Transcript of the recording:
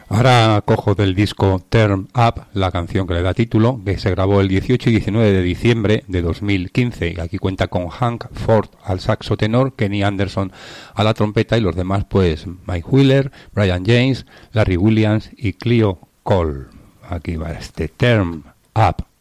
Ahora cojo del disco Turn Up la canción que le da título, que se grabó el 18 y 19 de diciembre de 2015. Y aquí cuenta con Hank Ford al saxo tenor, Kenny Anderson a la trompeta y los demás pues Mike Wheeler, Brian James, Larry Williams y Cleo Cole. Aquí va este Turn Up.